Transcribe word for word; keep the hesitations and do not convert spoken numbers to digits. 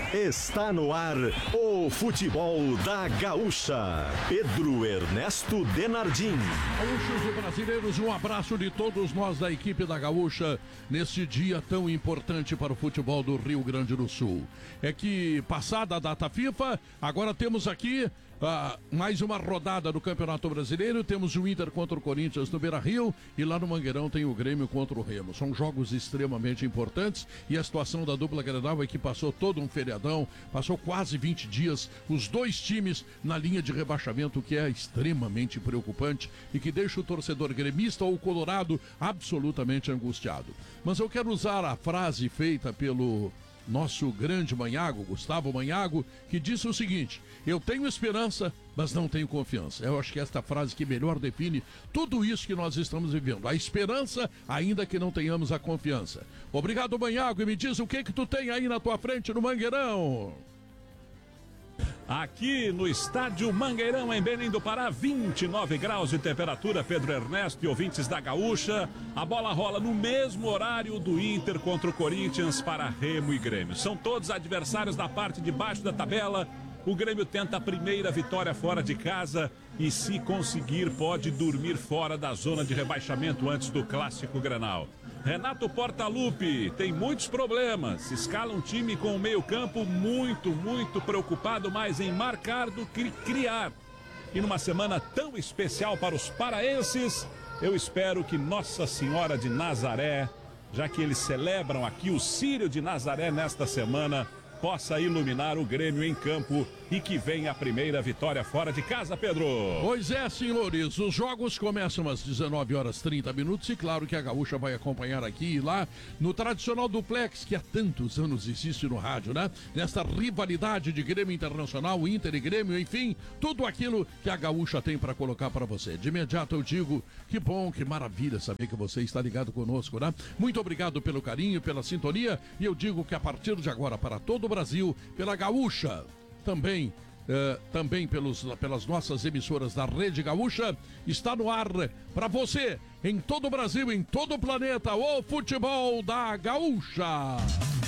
Está no ar o futebol da Gaúcha. Pedro Ernesto Denardim. Gaúchos e brasileiros, um abraço de todos nós da equipe da Gaúcha nesse dia tão importante para o futebol do Rio Grande do Sul. É que, passada a data FIFA, agora temos aqui ah, mais uma rodada do Campeonato Brasileiro. Temos o Inter contra o Corinthians no Beira-Rio e lá no Mangueirão tem o Grêmio contra o Remo. São jogos extremamente importantes e a situação da dupla Grenal é que passou todo um feriadão, passou quase vinte dias, os dois times na linha de rebaixamento, que é extremamente preocupante e que deixa o torcedor gremista ou colorado absolutamente angustiado. Mas eu quero usar a frase feita pelo nosso grande Manhago, Gustavo Manhago, que disse o seguinte: eu tenho esperança, mas não tenho confiança. Eu acho que é esta frase que melhor define tudo isso que nós estamos vivendo. A esperança, ainda que não tenhamos a confiança. Obrigado, Manhago, e me diz o que que tu tem aí na tua frente no Mangueirão. Aqui no estádio Mangueirão, em Belém do Pará, vinte e nove graus de temperatura, Pedro Ernesto e ouvintes da Gaúcha. A bola rola no mesmo horário do Inter contra o Corinthians para Remo e Grêmio. São todos adversários da parte de baixo da tabela. O Grêmio tenta a primeira vitória fora de casa e, se conseguir, pode dormir fora da zona de rebaixamento antes do Clássico Grenal. Renato Portaluppi tem muitos problemas. Escala um time com o meio-campo muito, muito preocupado mais em marcar do que criar. E numa semana tão especial para os paraenses, eu espero que Nossa Senhora de Nazaré, já que eles celebram aqui o Círio de Nazaré nesta semana, possa iluminar o Grêmio em campo e que venha a primeira vitória fora de casa, Pedro. Pois é, senhores, os jogos começam às dezenove horas e trinta minutos e claro que a Gaúcha vai acompanhar aqui e lá no tradicional duplex que há tantos anos existe no rádio, né? Nesta rivalidade de Grêmio Internacional, Inter e Grêmio, enfim, tudo aquilo que a Gaúcha tem para colocar para você. De imediato eu digo, que bom, que maravilha saber que você está ligado conosco, né? Muito obrigado pelo carinho, pela sintonia, e eu digo que a partir de agora para todo o Brasil, pela Gaúcha, também, uh, também pelos, pelas nossas emissoras da Rede Gaúcha, está no ar para você, em todo o Brasil, em todo o planeta, o futebol da Gaúcha.